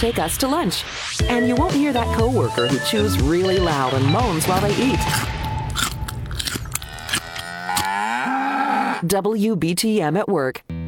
take us to lunch. And you won't hear that coworker who chews really loud and moans while they eat. WBTM at Work.